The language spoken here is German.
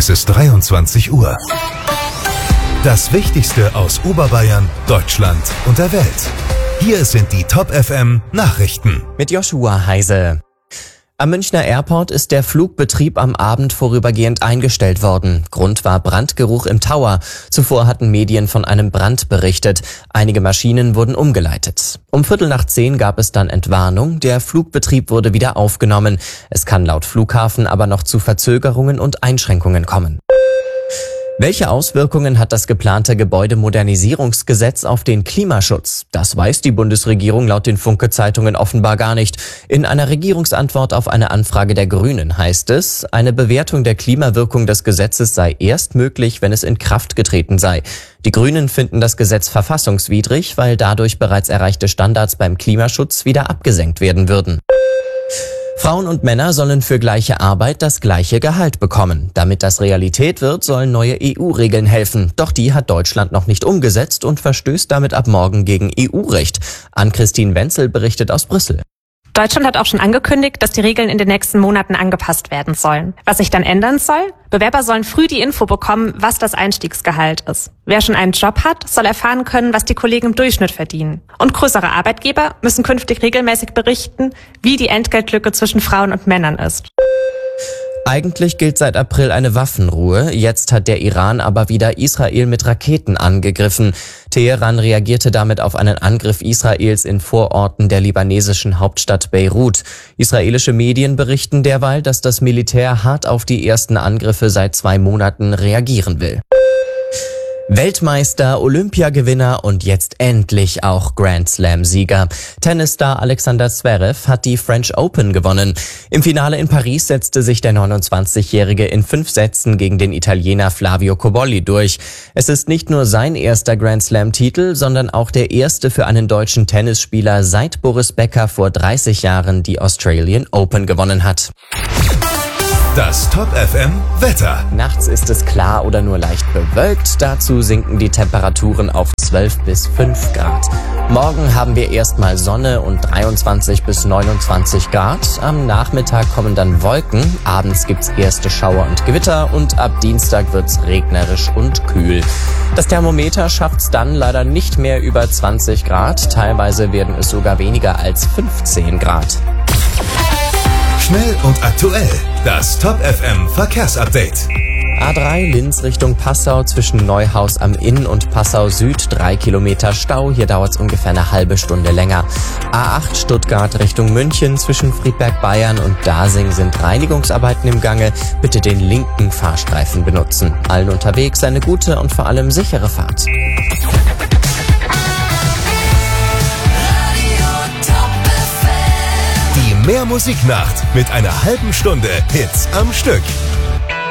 Es ist 23 Uhr. Das Wichtigste aus Oberbayern, Deutschland und der Welt. Hier sind die Top FM Nachrichten. Mit Joshua Heise. Am Münchner Airport ist der Flugbetrieb am Abend vorübergehend eingestellt worden. Grund war Brandgeruch im Tower. Zuvor hatten Medien von einem Brand berichtet. Einige Maschinen wurden umgeleitet. Um 9:15 gab es dann Entwarnung. Der Flugbetrieb wurde wieder aufgenommen. Es kann laut Flughafen aber noch zu Verzögerungen und Einschränkungen kommen. Welche Auswirkungen hat das geplante Gebäudemodernisierungsgesetz auf den Klimaschutz? Das weiß die Bundesregierung laut den Funke-Zeitungen offenbar gar nicht. In einer Regierungsantwort auf eine Anfrage der Grünen heißt es, eine Bewertung der Klimawirkung des Gesetzes sei erst möglich, wenn es in Kraft getreten sei. Die Grünen finden das Gesetz verfassungswidrig, weil dadurch bereits erreichte Standards beim Klimaschutz wieder abgesenkt werden würden. Frauen und Männer sollen für gleiche Arbeit das gleiche Gehalt bekommen. Damit das Realität wird, sollen neue EU-Regeln helfen. Doch die hat Deutschland noch nicht umgesetzt und verstößt damit ab morgen gegen EU-Recht. Ann-Christine Wenzel berichtet aus Brüssel. Deutschland hat auch schon angekündigt, dass die Regeln in den nächsten Monaten angepasst werden sollen. Was sich dann ändern soll? Bewerber sollen früh die Info bekommen, was das Einstiegsgehalt ist. Wer schon einen Job hat, soll erfahren können, was die Kollegen im Durchschnitt verdienen. Und größere Arbeitgeber müssen künftig regelmäßig berichten, wie die Entgeltlücke zwischen Frauen und Männern ist. Eigentlich gilt seit April eine Waffenruhe. Jetzt hat der Iran aber wieder Israel mit Raketen angegriffen. Teheran reagierte damit auf einen Angriff Israels in Vororten der libanesischen Hauptstadt Beirut. Israelische Medien berichten derweil, dass das Militär hart auf die ersten Angriffe seit 2 Monaten reagieren will. Weltmeister, Olympiagewinner und jetzt endlich auch Grand Slam-Sieger. Tennisstar Alexander Zverev hat die French Open gewonnen. Im Finale in Paris setzte sich der 29-Jährige in 5 Sätzen gegen den Italiener Flavio Cobolli durch. Es ist nicht nur sein erster Grand Slam-Titel, sondern auch der erste für einen deutschen Tennisspieler seit Boris Becker vor 30 Jahren die Australian Open gewonnen hat. Das Top FM Wetter. Nachts ist es klar oder nur leicht bewölkt. Dazu sinken die Temperaturen auf 12 bis 5 Grad. Morgen haben wir erstmal Sonne und 23 bis 29 Grad. Am Nachmittag kommen dann Wolken. Abends gibt's erste Schauer und Gewitter und ab Dienstag wird's regnerisch und kühl. Das Thermometer schafft's dann leider nicht mehr über 20 Grad. Teilweise werden es sogar weniger als 15 Grad. Schnell und aktuell. Das Top FM Verkehrsupdate. A3 Linz Richtung Passau zwischen Neuhaus am Inn und Passau Süd 3 Kilometer Stau. Hier dauert es ungefähr eine halbe Stunde länger. A8 Stuttgart Richtung München zwischen Friedberg Bayern und Dasing sind Reinigungsarbeiten im Gange. Bitte den linken Fahrstreifen benutzen. Allen unterwegs eine gute und vor allem sichere Fahrt. Die Mehr Musiknacht mit einer halben Stunde Hits am Stück.